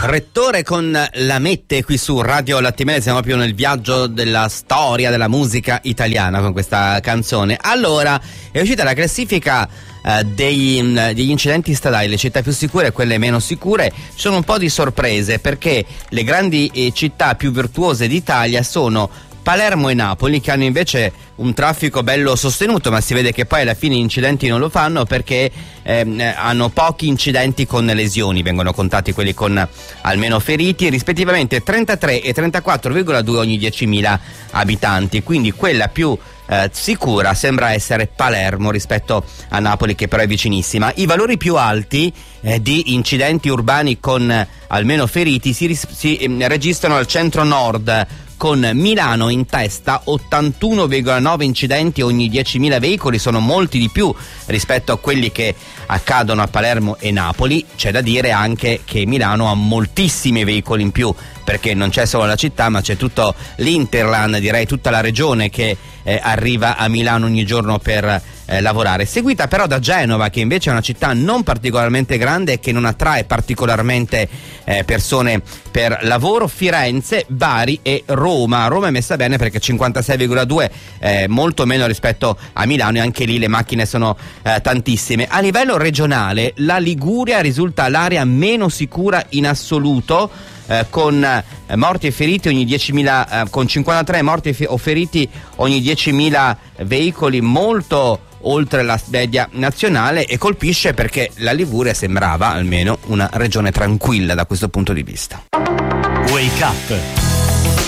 Rettore con Lamette qui su Radio Lattimele, siamo proprio nel viaggio della storia della musica italiana con questa canzone. Allora, è uscita la classifica degli incidenti stradali, le città più sicure e quelle meno sicure. Ci sono un po' di sorprese perché le grandi città più virtuose d'Italia sono Palermo e Napoli, che hanno invece un traffico bello sostenuto, ma si vede che poi alla fine incidenti non lo fanno perché hanno pochi incidenti con lesioni, vengono contati quelli con almeno feriti, rispettivamente 33 e 34,2 ogni 10.000 abitanti, quindi quella più sicura sembra essere Palermo rispetto a Napoli, che però è vicinissima. I valori più alti di incidenti urbani con almeno feriti si registrano al centro-nord, con Milano in testa, 81,9 incidenti ogni 10.000 veicoli, sono molti di più rispetto a quelli che accadono a Palermo e Napoli. C'è da dire anche che Milano ha moltissimi veicoli in più, perché non c'è solo la città, ma c'è tutto l'Interland, direi tutta la regione che arriva a Milano ogni giorno per lavorare, seguita però da Genova, che invece è una città non particolarmente grande e che non attrae particolarmente persone per lavoro, Firenze, Bari e Roma. Roma è messa bene perché 56,2, molto meno rispetto a Milano, e anche lì le macchine sono tantissime. A livello regionale la Liguria risulta l'area meno sicura in assoluto, con morti e feriti ogni 10.000, con 53 morti o feriti ogni 10.000 veicoli, molto oltre la media nazionale, e colpisce perché la Liguria sembrava almeno una regione tranquilla da questo punto di vista. Wake Up